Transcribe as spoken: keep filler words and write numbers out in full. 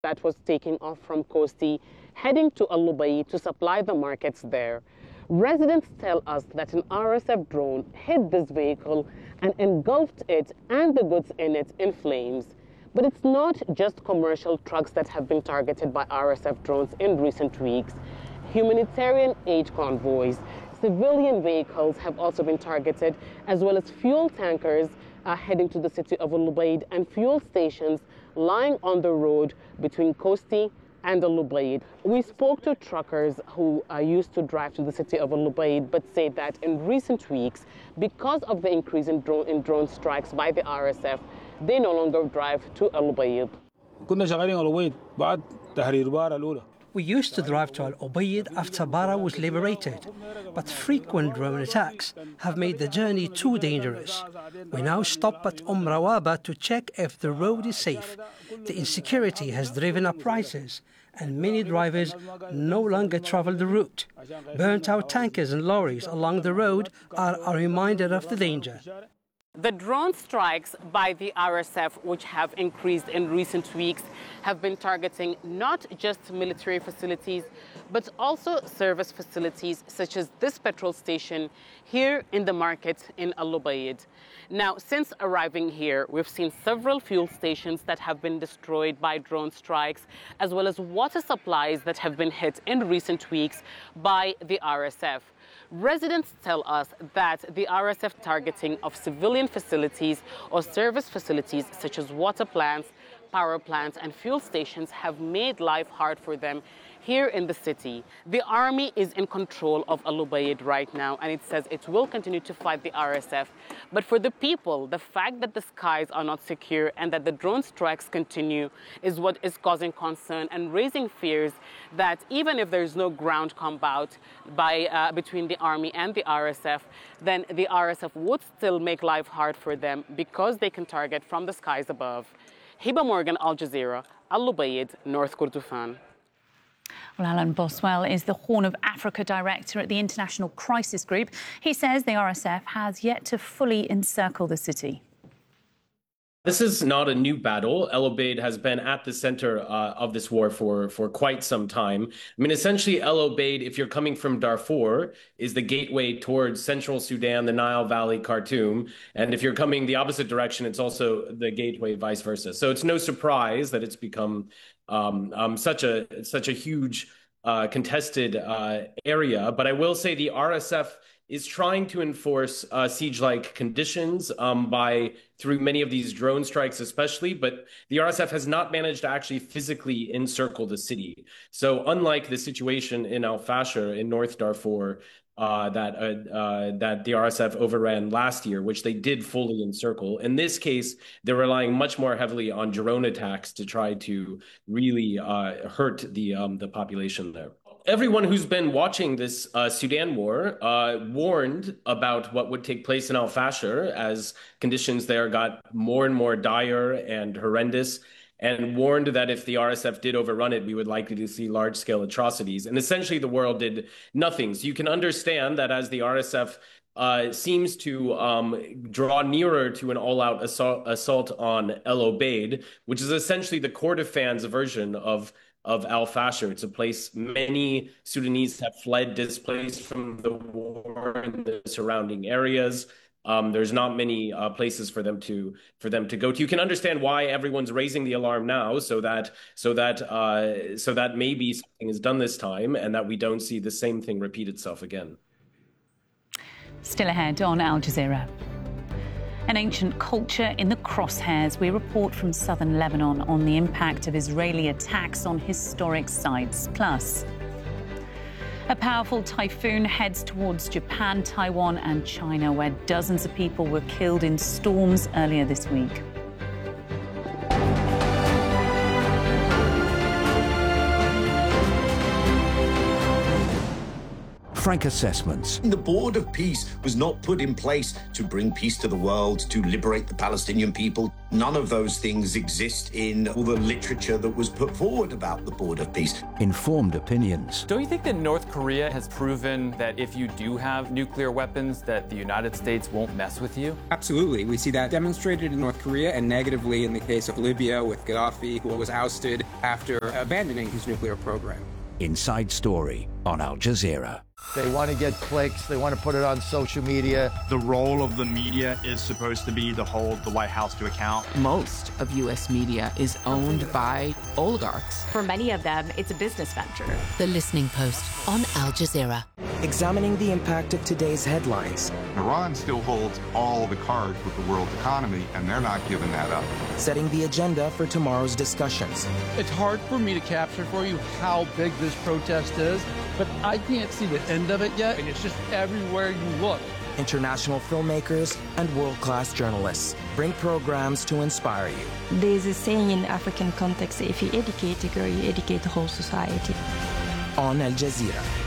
that was taking off from Kosti, heading to Al Lubayid to supply the markets there. Residents tell us that an R S F drone hit this vehicle and engulfed it and the goods in it in flames. But it's not just commercial trucks that have been targeted by R S F drones in recent weeks. Humanitarian aid convoys, civilian vehicles have also been targeted, as well as fuel tankers uh, heading to the city of Al Lubayid and fuel stations lying on the road between Kosti and Al Lubayid. We spoke to truckers who uh, used to drive to the city of Al Lubayid, but say that in recent weeks, because of the increase in drone, in drone strikes by the R S F, they no longer drive to Al Lubayid. We used to drive to Al Ubaid after Bara was liberated, but frequent drone attacks have made the journey too dangerous. We now stop at Umm Rawaba to check if the road is safe. The insecurity has driven up prices, and many drivers no longer travel the route. Burnt-out tankers and lorries along the road are a reminder of the danger. The drone strikes by the R S F, which have increased in recent weeks, have been targeting not just military facilities, but also service facilities such as this petrol station here in the market in Al Lubayid. Now, since arriving here, we've seen several fuel stations that have been destroyed by drone strikes, as well as water supplies that have been hit in recent weeks by the R S F. Residents tell us that the R S F targeting of civilian facilities or service facilities such as water plants, power plants and fuel stations have made life hard for them here in the city. The army is in control of Al Lubayid right now, and it says it will continue to fight the R S F. But for the people, the fact that the skies are not secure and that the drone strikes continue is what is causing concern and raising fears that even if there's no ground combat by, uh, between the army and the R S F, then the R S F would still make life hard for them because they can target from the skies above. Hiba Morgan, Al Jazeera, Al Lubayid, North Kordofan. Well, Alan Boswell is the Horn of Africa director at the International Crisis Group. He says the R S F has yet to fully encircle the city. This is not a new battle. El Obeid has been at the center uh, of this war for, for quite some time. I mean, essentially, El Obeid, if you're coming from Darfur, is the gateway towards central Sudan, the Nile Valley, Khartoum. And if you're coming the opposite direction, it's also the gateway, vice versa. So it's no surprise that it's become um, um, such a such a huge uh, contested uh, area. But I will say the R S F is trying to enforce uh, siege-like conditions um, by through many of these drone strikes especially, but the R S F has not managed to actually physically encircle the city. So unlike the situation in Al-Fashir in North Darfur uh, that, uh, uh, that the R S F overran last year, which they did fully encircle, in this case, they're relying much more heavily on drone attacks to try to really uh, hurt the, um, the population there. Everyone who's been watching this uh, Sudan war uh, warned about what would take place in Al-Fashir as conditions there got more and more dire and horrendous, and warned that if the R S F did overrun it, we would likely to see large-scale atrocities. And essentially, the world did nothing. So you can understand that as the R S F uh, seems to um, draw nearer to an all-out assault, assault on El Obeid, which is essentially the Kordofans version of of Al-Fashir. It's a place many Sudanese have fled, displaced from the war in the surrounding areas. Um, there's not many uh, places for them to for them to go to. You can understand why everyone's raising the alarm now, so that so that uh, so that maybe something is done this time, and that we don't see the same thing repeat itself again. Still ahead on Al Jazeera. An ancient culture in the crosshairs. We report from southern Lebanon on the impact of Israeli attacks on historic sites. Plus, a powerful typhoon heads towards Japan, Taiwan and China, where dozens of people were killed in storms earlier this week. frank assessments. The Board of Peace was not put in place to bring peace to the world, to liberate the Palestinian people. None of those things exist in all the literature that was put forward about the Board of Peace. Informed opinions. Don't you think that North Korea has proven that if you do have nuclear weapons, that the United States won't mess with you? Absolutely. We see that demonstrated in North Korea and negatively in the case of Libya with Gaddafi, who was ousted after abandoning his nuclear program. Inside Story on Al Jazeera. They want to get clicks. They want to put it on social media. The role of the media is supposed to be to hold the White House to account. Most of U S media is owned by oligarchs. For many of them, it's a business venture. The Listening Post on Al Jazeera. Examining the impact of today's headlines. Iran still holds all the cards with the world economy, and they're not giving that up. Setting the agenda for tomorrow's discussions. It's hard for me to capture for you how big this protest is, but I can't see the end of it yet, and it's just everywhere you look. International filmmakers and world-class journalists bring programs to inspire you. There's a saying in African context, if you educate a girl, you educate the whole society. On Al Jazeera.